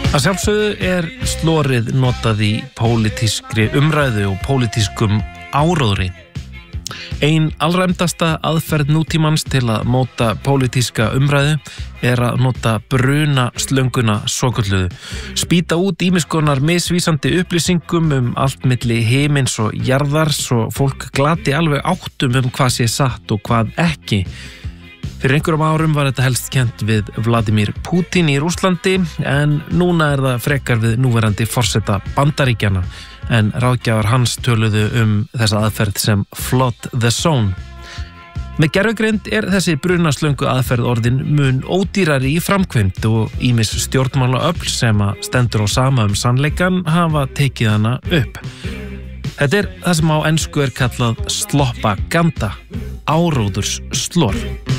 Að sjálfsögðu slorið notað í pólitískri umræðu og pólitískum áróðri. Ein allræmdasta aðferð nútímans til að móta pólitíska umræðu að nota bruna slönguna svokölluðu. Spýta út ýmiss konar misvísandi upplýsingum allt milli himins og jarðar svo fólk glati alveg áttum hvað sé satt og hvað ekki. Fyrir einhverjum árum var þetta helst kennt við Vladimir Putin í Rússlandi en núna það frekar við núverandi forseta Bandaríkjanna en ráðgjafar hans töluðu þessa aðferð sem flood the zone. Með gervigreind þessi brunaslöngu aðferð orðin mun ódýrari í framkvæmd og ýmis stjórnmálaöfl sem stendur á sama sannleikann hafa tekið hana upp. Þetta það sem á ensku kallað sloppaganda, áróðursslor.